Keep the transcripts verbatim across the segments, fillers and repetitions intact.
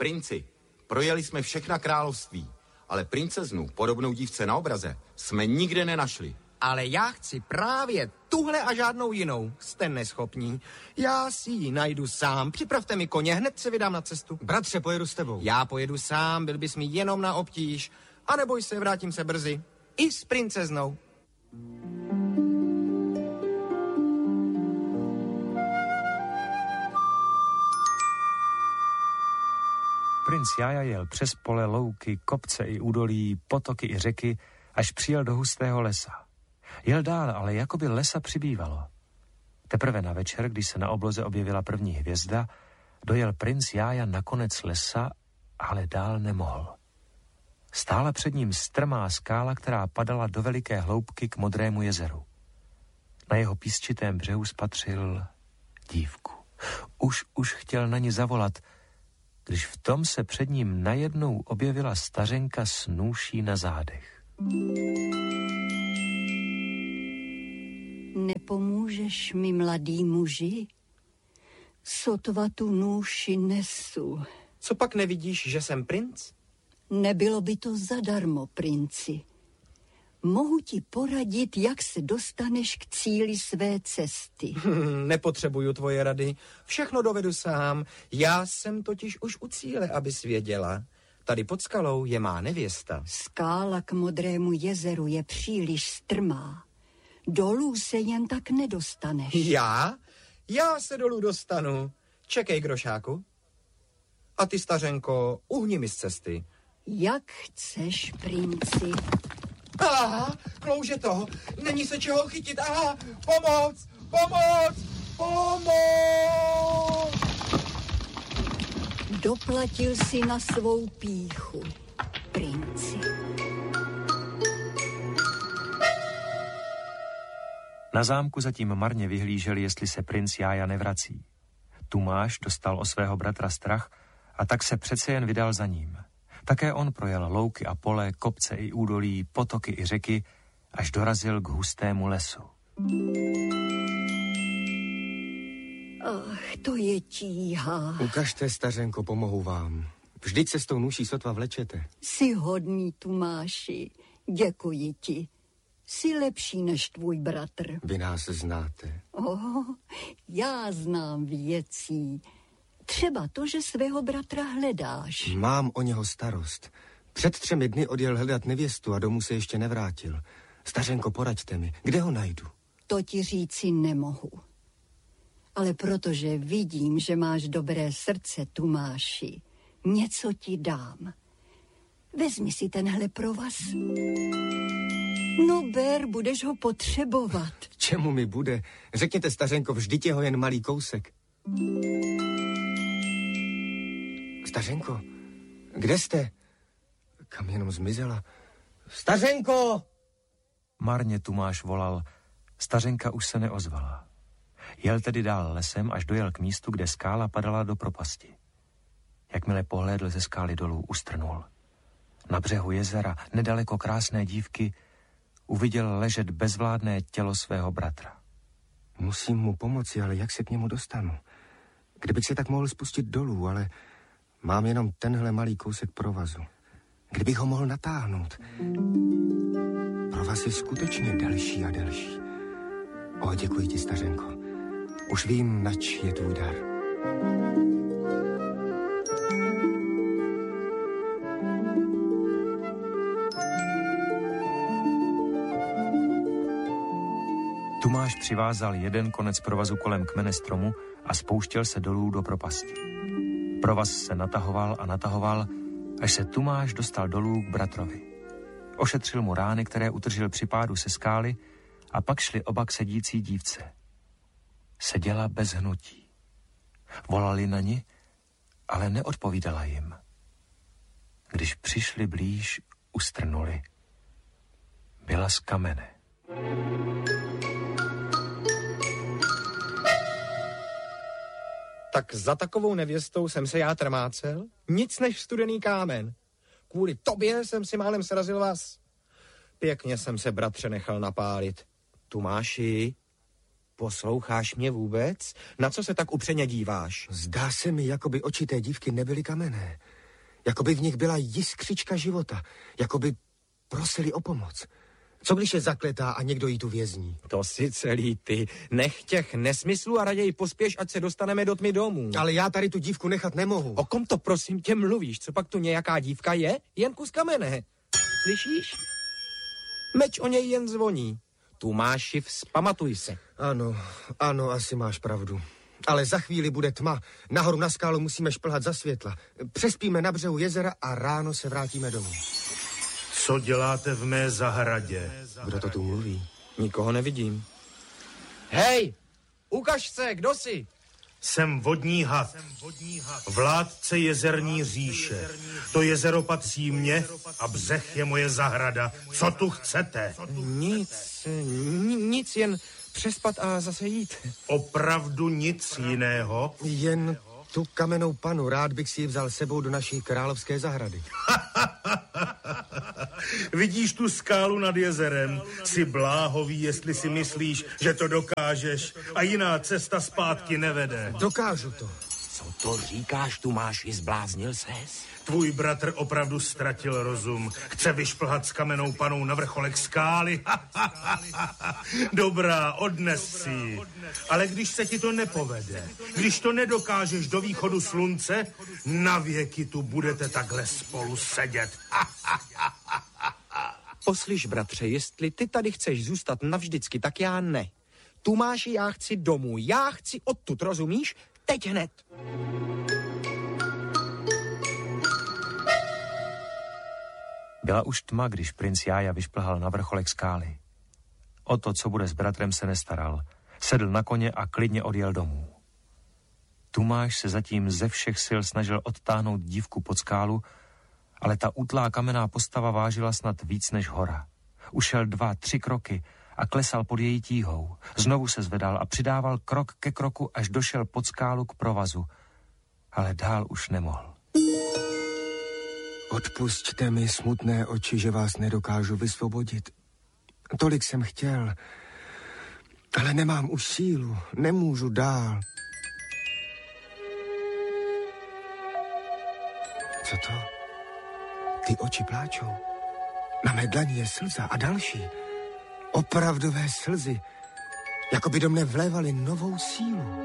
Princi, projeli jsme všechna království, ale princeznu, podobnou dívce na obraze, jsme nikde nenašli. Ale já chci právě tuhle a žádnou jinou. Jste neschopní. Já si ji najdu sám. Připravte mi koně, hned se vydám na cestu. Bratře, pojedu s tebou. Já pojedu sám, byl bys mi jenom na obtíž. A neboj se, vrátím se brzy. I s princeznou. Princ Jája jel přes pole, louky, kopce i údolí, potoky i řeky, až přijel do hustého lesa. Jel dál, ale jakoby lesa přibývalo. Teprve na večer, když se na obloze objevila první hvězda, dojel princ Jája na konec lesa, ale dál nemohl. Stála před ním strmá skála, která padala do veliké hloubky k modrému jezeru. Na jeho písčitém břehu spatřil dívku. Už, už chtěl na ní zavolat, když v tom se před ním najednou objevila stařenka s nůší na zádech. Nepomůžeš mi, mladý muži? Sotva tu nůši nesu. Co pak nevidíš, že jsem princ? Nebylo by to zadarmo, princi. Mohu ti poradit, jak se dostaneš k cíli své cesty. Hmm, nepotřebuju tvoje rady. Všechno dovedu sám. Já jsem totiž už u cíle, abys věděla. Tady pod skalou je má nevěsta. Skála k modrému jezeru je příliš strmá. Dolů se jen tak nedostaneš. Já? Já se dolů dostanu. Čekej, grošáku. A ty, stařenko, uhni mi z cesty. Jak chceš, princi. Aha, klouže to. Není se čeho chytit. Aha, pomoc, pomoc, pomoc. Doplatil si na svou pýchu, princi. Na zámku zatím marně vyhlíželi, jestli se princ Jája nevrací. Tumáš dostal o svého bratra strach a tak se přece jen vydal za ním. Také on projel louky a pole, kopce i údolí, potoky i řeky, až dorazil k hustému lesu. Ach, to je tíha. Ukažte, stařenko, pomohu vám. Vždyť se s tou nůší sotva vlečete. Jsi hodný, Tumáši. Děkuji ti. Jsi lepší než tvůj bratr. Vy nás znáte. Oh, já znám věcí. Třeba to, že svého bratra hledáš. Mám o něho starost. Před třemi dny odjel hledat nevěstu a domů se ještě nevrátil. Stařenko, poraďte mi, kde ho najdu? To ti říci nemohu. Ale protože vidím, že máš dobré srdce, Tumáši, něco ti dám. Vezmi si tenhle provaz. No ber, budeš ho potřebovat. Čemu mi bude? Řekněte, stařenko, vždyť je ho jen malý kousek. Stařenko, kde jste? Kam jenom zmizela? Stařenko! Marně Tumáš volal, stařenka už se neozvala. Jel tedy dál lesem, až dojel k místu, kde skála padala do propasti. Jakmile pohlédl ze skály dolů, ustrnul. Na břehu jezera, nedaleko krásné dívky, uviděl ležet bezvládné tělo svého bratra. Musím mu pomoci, ale jak se k němu dostanu? Kdybych se tak mohl spustit dolů, ale mám jenom tenhle malý kousek provazu. Kdybych ho mohl natáhnout. Provaz je skutečně delší a delší. O, děkuji ti, stařenko. Už vím, nač je tvůj dar. Tumáš přivázal jeden konec provazu kolem kmene stromu a spouštěl se dolů do propasti. Provaz se natahoval a natahoval, až se Tumáš dostal dolů k bratrovi. Ošetřil mu rány, které utržil při pádu se skály, a pak šli oba k sedící dívce. Seděla bez hnutí. Volali na ni, ale neodpovídala jim. Když přišli blíž, ustrnuli. Byla z kamene. Tak za takovou nevěstou jsem se já trmácel? Nic než studený kámen. Kvůli tobě jsem si málem srazil vás. Pěkně jsem se, bratře, nechal napálit. Tumáši, Posloucháš mě vůbec? Na co se tak upřeně díváš? Zdá se mi, jako by oči té dívky nebyly kamenné. Jako by v nich byla jiskřička života. Jako by prosili o pomoc. Co když je zakletá a někdo jí tu vězní? To si celý ty. Nech těch nesmyslů a raději pospěš, ať se dostaneme do tmy domů. Ale já tady tu dívku nechat nemohu. O kom to prosím tě mluvíš? Co pak tu nějaká dívka je? Jen kus kamene. Slyšíš? Meč o něj jen zvoní. Tumáši, vzpamatuj se. Ano, ano, asi máš pravdu. Ale za chvíli bude tma. Nahoru na skálu musíme šplhat za světla. Přespíme na břehu jezera a ráno se vrátíme domů. Co děláte v mé zahradě? Kdo to tu mluví? Nikoho nevidím. Hej, ukaž se, kdo jsi? Jsem vodní had, vládce jezerní říše. To jezero patří mně a břeh je moje zahrada. Co tu chcete? Nic, ni- nic, jen přespat a zase jít. Opravdu nic jiného? Jen tu kamennou panu, rád bych si ji vzal sebou do naší královské zahrady. Vidíš tu skálu nad jezerem? Jsi bláhový, jestli si myslíš, že to dokážeš a jiná cesta zpátky nevede. Dokážu to. Co to říkáš, Tumáši, zbláznil ses? Tvůj bratr opravdu ztratil rozum. Chce vyšplhat s kamennou panou na vrcholek skály. Dobrá, odnes si. Ale když se ti to nepovede, když to nedokážeš do východu slunce, navěky tu budete takhle spolu sedět. Poslyš, bratře, jestli ty tady chceš zůstat navždycky, tak já ne. Tumáši, já chci domů, já chci odtud, rozumíš? Teď hned. Byla už tma, když princ Jája vyšplhal na vrcholek skály. O to, co bude s bratrem, se nestaral. Sedl na koně a klidně odjel domů. Tumáš se zatím ze všech sil snažil odtáhnout dívku pod skálu, ale ta útlá kamenná postava vážila snad víc než hora. Ušel dva, tři kroky a klesal pod její tíhou. Znovu se zvedal a přidával krok ke kroku, až došel pod skálu k provazu. Ale dál už nemohl. Odpusťte mi, smutné oči, že vás nedokážu vysvobodit. Tolik jsem chtěl, ale nemám už sílu, nemůžu dál. Co to? Ty oči pláčou. Na mé dlani je slza a další. Opravdové slzy. Jako by do mne vlévaly novou sílu.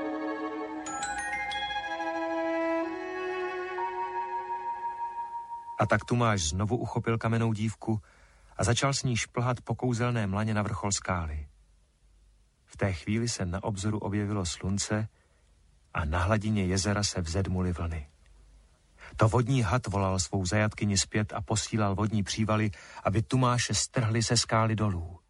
A tak Tumáš znovu uchopil kamennou dívku a začal s ní šplhat po kouzelné mlaně na vrchol skály. V té chvíli se na obzoru objevilo slunce a na hladině jezera se vzedmuly vlny. To vodní had volal svou zajatkyni zpět a posílal vodní přívaly, aby Tumáše strhli se skály dolů.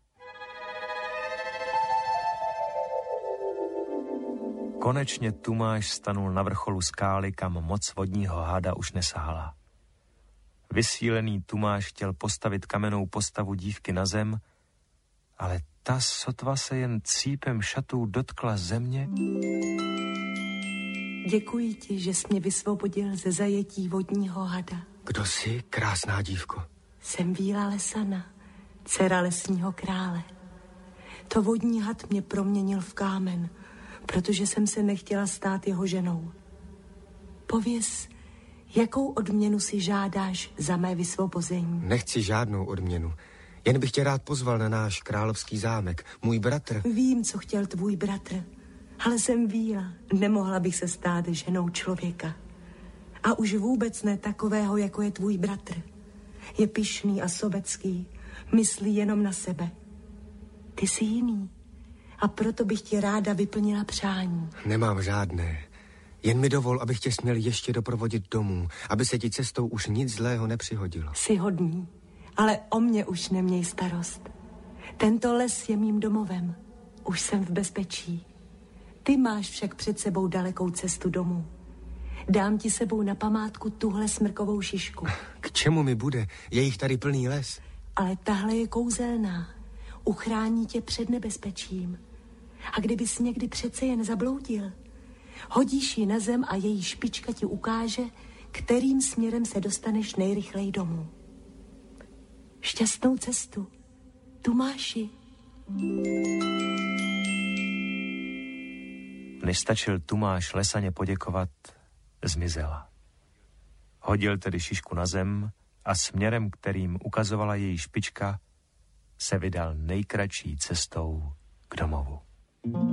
Konečně Tumáš stanul na vrcholu skály, kam moc vodního hada už nesahala. Vysílený Tumáš chtěl postavit kamennou postavu dívky na zem, ale ta sotva se jen cípem šatů dotkla země. Děkuji ti, že jsi mě vysvobodil ze zajetí vodního hada. Kdo jsi, krásná dívko? Jsem Víla Lesana, dcera lesního krále. To vodní had mě proměnil v kámen, protože jsem se nechtěla stát jeho ženou. Pověz, jakou odměnu si žádáš za mé vysvobození? Nechci žádnou odměnu. Jen bych tě rád pozval na náš královský zámek. Můj bratr... Vím, co chtěl tvůj bratr, ale jsem Víla. Nemohla bych se stát ženou člověka. A už vůbec ne takového, jako je tvůj bratr. Je pyšný a sobecký, myslí jenom na sebe. Ty jsi jiný a proto bych ti ráda vyplnila přání. Nemám žádné. Jen mi dovol, abych tě směl ještě doprovodit domů, aby se ti cestou už nic zlého nepřihodilo. Jsi hodný, ale o mě už neměj starost. Tento les je mým domovem. Už jsem v bezpečí. Ty máš však před sebou dalekou cestu domů. Dám ti sebou na památku tuhle smrkovou šišku. K čemu mi bude? Je jich tady plný les. Ale tahle je kouzelná. Uchrání tě před nebezpečím. A kdybys někdy přece jen zabloudil, hodíš ji na zem a její špička ti ukáže, kterým směrem se dostaneš nejrychleji domů. Šťastnou cestu, Tumáši. Než stačil Tumáš Lesaně poděkovat, zmizela. Hodil tedy šišku na zem a směrem, kterým ukazovala její špička, se vydal nejkratší cestou k domovu.